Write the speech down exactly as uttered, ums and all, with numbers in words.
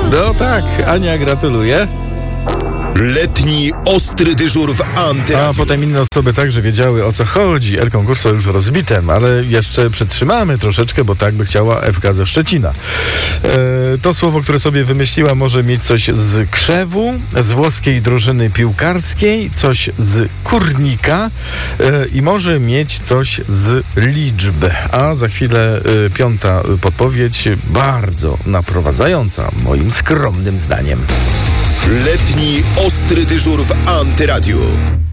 No tak, Ania, gratuluję. Letni ostry dyżur w Antyradiu. A potem inne osoby także wiedziały, o co chodzi. El Concurso już rozbitem, ale jeszcze przytrzymamy troszeczkę, bo tak by chciała F K ze Szczecina. E, to słowo, które sobie wymyśliła, może mieć coś z krzewu, z włoskiej drużyny piłkarskiej, coś z kurnika e, i może mieć coś z liczby. A za chwilę e, piąta podpowiedź, bardzo naprowadzająca, moim skromnym zdaniem. Letni ostry dyżur w Antyradiu.